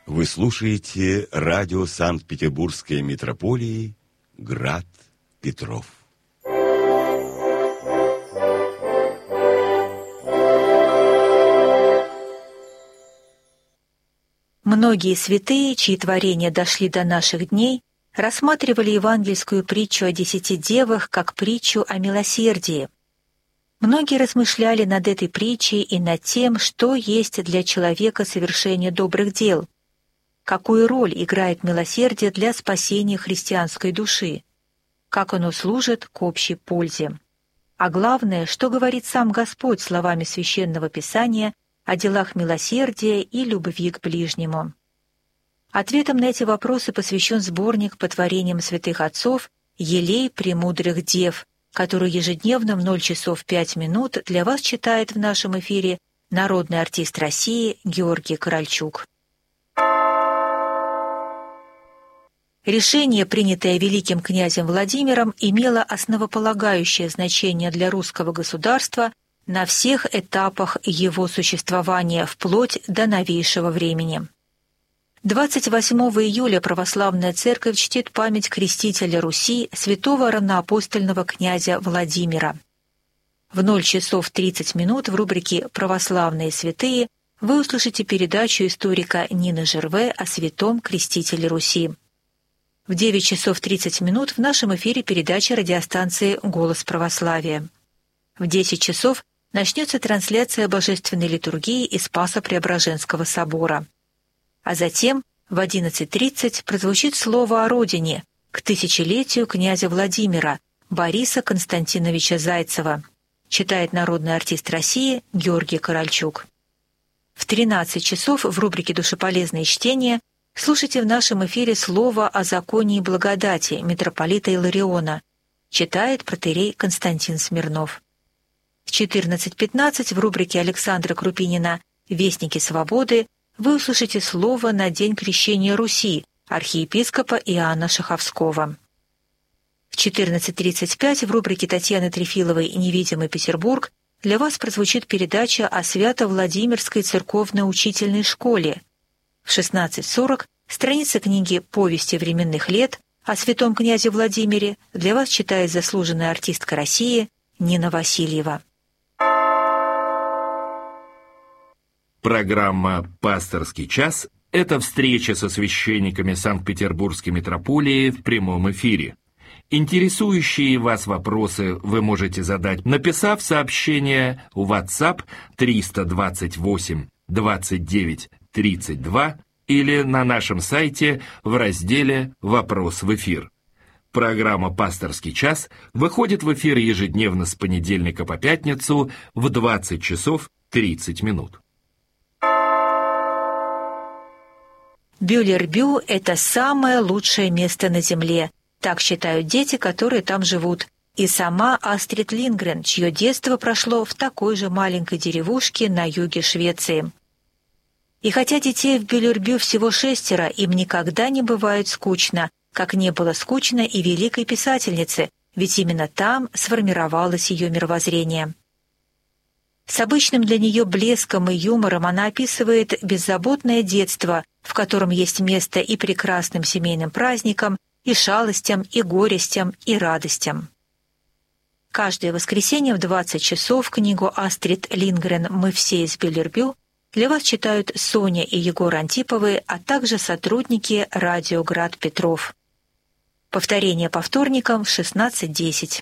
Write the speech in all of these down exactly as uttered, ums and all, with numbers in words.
Вы слушаете радио Санкт-Петербургской митрополии «Град Петров». Многие святые, чьи творения дошли до наших дней, рассматривали евангельскую притчу о десяти девах как притчу о милосердии. Многие размышляли над этой притчей и над тем, что есть для человека совершение добрых дел, какую роль играет милосердие для спасения христианской души, как оно служит к общей пользе. А главное, что говорит сам Господь словами Священного Писания о делах милосердия и любви к ближнему. Ответом на эти вопросы посвящен сборник по творениям святых отцов «Елей премудрых дев», который ежедневно в ноль часов пять минут для вас читает в нашем эфире народный артист России Георгий Корольчук. Решение, принятое великим князем Владимиром, имело основополагающее значение для русского государства на всех этапах его существования вплоть до новейшего времени. двадцать восьмого июля православная церковь чтит память крестителя Руси, святого равноапостольного князя Владимира. В ноль часов тридцать минут в рубрике «Православные святые» вы услышите передачу историка Нины Жерве о святом крестителе Руси. В девять часов тридцать минут в нашем эфире передача радиостанции «Голос православия». В десять часов начнется трансляция божественной литургии из Спасо-Преображенского собора. А затем в одиннадцать тридцать прозвучит слово о родине к тысячелетию князя Владимира Бориса Константиновича Зайцева, читает народный артист России Георгий Корольчук. В тринадцать часов в рубрике «Душеполезные чтения» слушайте в нашем эфире слово о законе и благодати митрополита Илариона, читает протоиерей Константин Смирнов. В четырнадцать пятнадцать в рубрике Александра Крупинина «Вестники свободы» вы услышите слово на День крещения Руси архиепископа Иоанна Шаховского. В четырнадцать тридцать пять в рубрике Татьяны Трефиловой «Невидимый Петербург» для вас прозвучит передача о Свято-Владимирской церковно-учительной школе. В шестнадцать сорок страница книги «Повести временных лет» о святом князе Владимире для вас читает заслуженная артистка России Нина Васильева. Программа «Пасторский час» — это встреча со священниками Санкт-Петербургской митрополии в прямом эфире. Интересующие вас вопросы вы можете задать, написав сообщение в WhatsApp триста двадцать восемь двадцать девять тридцать два или на нашем сайте в разделе «Вопрос в эфир». Программа «Пасторский час» выходит в эфир ежедневно с понедельника по пятницу в двадцать часов тридцать минут. Бюллер-Бю – это самое лучшее место на Земле. Так считают дети, которые там живут. И сама Астрид Линдгрен, чье детство прошло в такой же маленькой деревушке на юге Швеции. И хотя детей в Бюллер-Бю всего шестеро, им никогда не бывает скучно, как не было скучно и великой писательнице, ведь именно там сформировалось ее мировоззрение. С обычным для нее блеском и юмором она описывает беззаботное детство, в котором есть место и прекрасным семейным праздникам, и шалостям, и горестям, и радостям. Каждое воскресенье в двадцать часов книгу Астрид Линдгрен «Мы все из Бюллер-Бю» для вас читают Соня и Егор Антиповы, а также сотрудники радио «Град Петров». Повторение по вторникам в шестнадцать десять.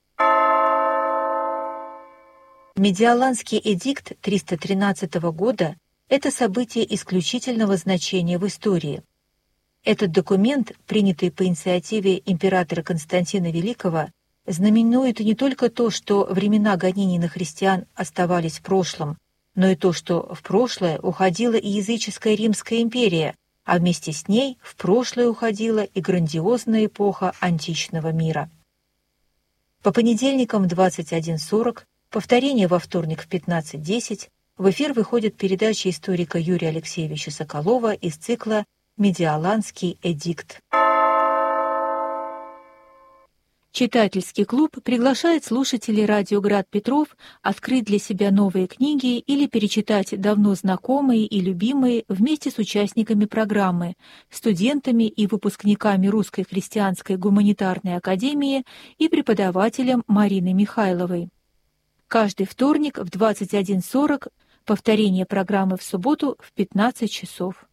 Медиаланский эдикт триста тринадцатого года – это событие исключительного значения в истории. Этот документ, принятый по инициативе императора Константина Великого, знаменует не только то, что времена гонений на христиан оставались в прошлом, но и то, что в прошлое уходила и языческая Римская империя, а вместе с ней в прошлое уходила и грандиозная эпоха античного мира. По понедельникам в двадцать один сорок, повторение во вторник в пятнадцать десять, в эфир выходит передача историка Юрия Алексеевича Соколова из цикла «Медиаланский эдикт». Читательский клуб приглашает слушателей радио «Град Петров» открыть для себя новые книги или перечитать давно знакомые и любимые вместе с участниками программы, студентами и выпускниками Русской христианской гуманитарной академии и преподавателем Мариной Михайловой. Каждый вторник в двадцать один сорок, повторение программы в субботу в пятнадцать часов.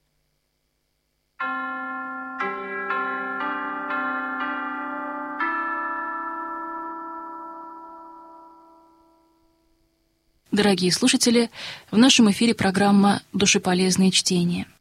Дорогие слушатели, в нашем эфире программа «Душеполезные чтения».